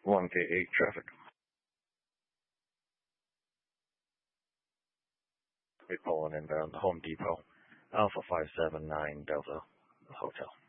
1K8 traffic. We're pulling inbound Home Depot. Alpha 579 Delta Hotel.